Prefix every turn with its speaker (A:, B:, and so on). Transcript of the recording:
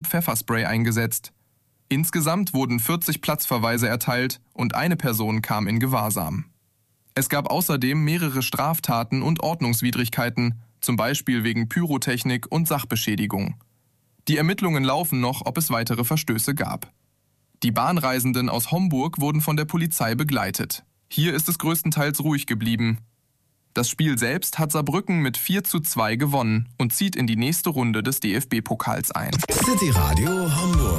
A: Pfefferspray eingesetzt. Insgesamt wurden 40 Platzverweise erteilt und eine Person kam in Gewahrsam. Es gab außerdem mehrere Straftaten und Ordnungswidrigkeiten, zum Beispiel wegen Pyrotechnik und Sachbeschädigung. Die Ermittlungen laufen noch, ob es weitere Verstöße gab. Die Bahnreisenden aus Homburg wurden von der Polizei begleitet. Hier ist es größtenteils ruhig geblieben. Das Spiel selbst hat Saarbrücken mit 4:2 gewonnen und zieht in die nächste Runde des DFB-Pokals ein.
B: City Radio Hamburg.